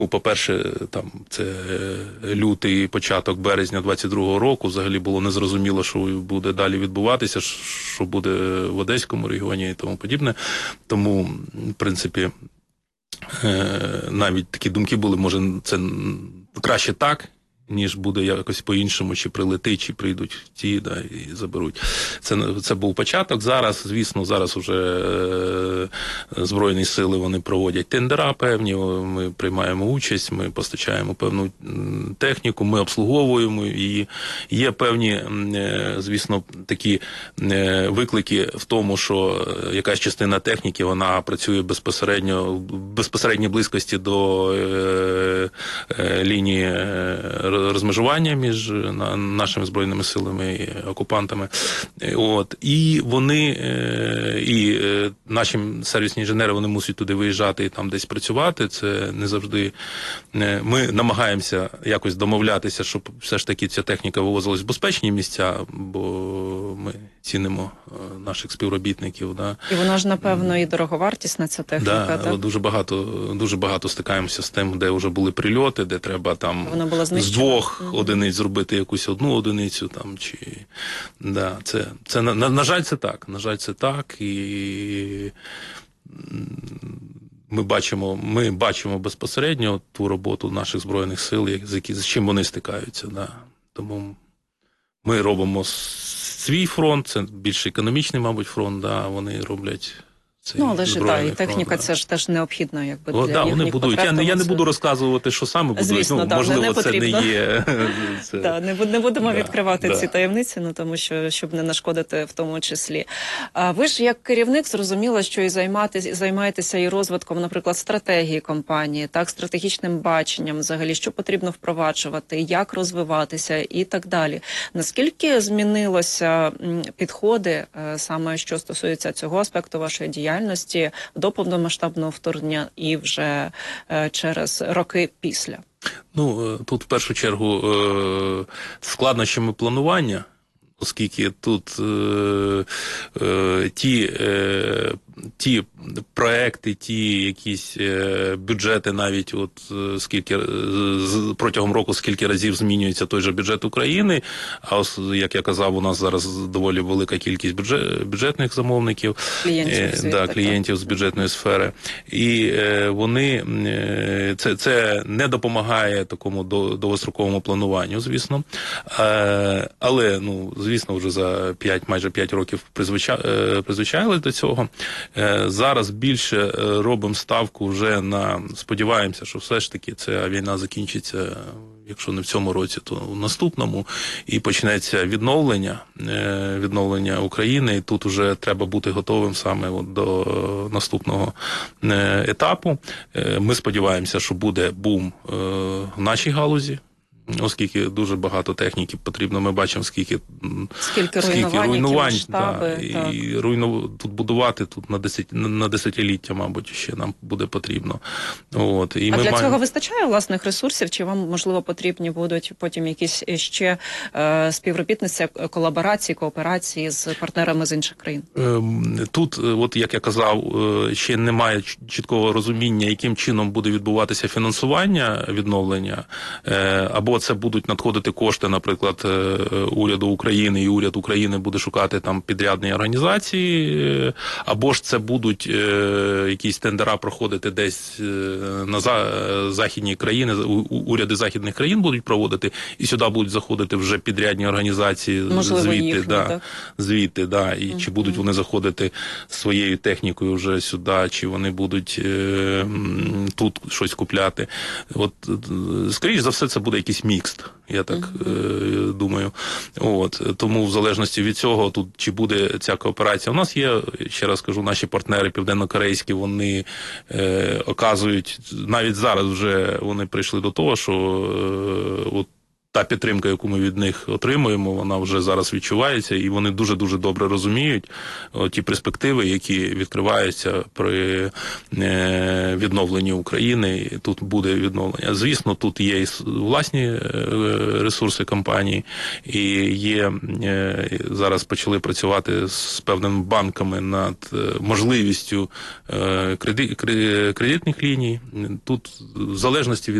По-перше, там це лютий, початок березня 22-го року, взагалі було незрозуміло, що буде далі відбуватися, що буде в Одеському регіоні і тому подібне. Тому, в принципі, навіть такі думки були, може, це краще так, ніж буде якось по-іншому, чи прилетить, чи прийдуть ті, да, і заберуть. Це був початок. Зараз, звісно, зараз вже Збройні сили, вони проводять тендера певні, ми приймаємо участь, ми постачаємо певну техніку, ми обслуговуємо її. Є певні, звісно, такі виклики в тому, що якась частина техніки, вона працює безпосередньо, в безпосередній близькості до лінії розмежування між нашими Збройними силами і окупантами. І вони, і наші сервісні інженери, вони мусять туди виїжджати і там десь працювати. Це не завжди. Ми намагаємося якось домовлятися, щоб все ж таки ця техніка вивозилась в безпечні місця, бо ми цінимо наших співробітників. Да. І воно ж, напевно, і дороговартісна ця техніка, да, так? Дуже багато стикаємося з тим, де вже були прильоти, де треба там з 2 одиниць зробити якусь 1 одиницю. Там, чи... да, на жаль, це так. На жаль, це так. І ми бачимо безпосередньо ту роботу наших Збройних сил, з чим вони стикаються. Да. Тому ми робимо свій фронт, це більш економічний, мабуть, фронт, да, вони роблять... Але ж і техніка це ж теж необхідна, якби, для їхніх вони будують. Я не буду розказувати, що саме будують. Звісно, можливо, це не є. Не будемо відкривати ці таємниці, тому що, щоб не нашкодити в тому числі. Ви ж як керівник зрозуміло, що і займаєтеся і розвитком, наприклад, стратегії компанії, так, стратегічним баченням взагалі, що потрібно впроваджувати, як розвиватися і так далі. Наскільки змінилося підходи, саме що стосується цього аспекту вашої діяльності, до повномасштабного вторгнення і вже через роки після? Тут в першу чергу складнощами планування, оскільки тут ті проекти, ті якісь бюджети, навіть протягом року скільки разів змінюється той же бюджет України, а як я казав, у нас зараз доволі велика кількість бюджетних замовників, клієнтів з бюджетної сфери, і вони, це не допомагає такому довгостроковому плануванню, звісно, але, звісно, вже за майже 5 років призвичаїлись до цього. Зараз більше робимо ставку вже сподіваємося, що все ж таки ця війна закінчиться, якщо не в цьому році, то в наступному, і почнеться відновлення України, і тут вже треба бути готовим саме до наступного етапу. Ми сподіваємося, що буде бум в нашій галузі, оскільки дуже багато техніки потрібно, ми бачимо, скільки руйнувань, і тут будувати на десятиліття, мабуть, ще нам буде потрібно. І для цього вистачає власних ресурсів, чи вам, можливо, потрібні будуть потім якісь ще співробітництва, колаборації, кооперації з партнерами з інших країн? Тут, як я казав, ще немає чіткого розуміння, яким чином буде відбуватися фінансування відновлення, або це будуть надходити кошти, наприклад, уряду України, і уряд України буде шукати там підрядні організації, або ж це будуть якісь тендера проходити десь на західні країни, уряди західних країн будуть проводити, і сюди будуть заходити вже підрядні організації, звідти, і чи будуть вони заходити своєю технікою вже сюди, чи вони будуть тут щось купляти. Скоріш за все, це буде якийсь мікст, я так думаю. Тому в залежності від цього, тут чи буде ця кооперація. У нас є, ще раз кажу, наші партнери південно-корейські, вони оказують, навіть зараз вже вони прийшли до того, що та підтримка, яку ми від них отримуємо, вона вже зараз відчувається, і вони дуже-дуже добре розуміють ті перспективи, які відкриваються при відновленні України. І тут буде відновлення. Звісно, тут є і власні ресурси компанії, і є, зараз почали працювати з певними банками над можливістю кредитних ліній. Тут в залежності від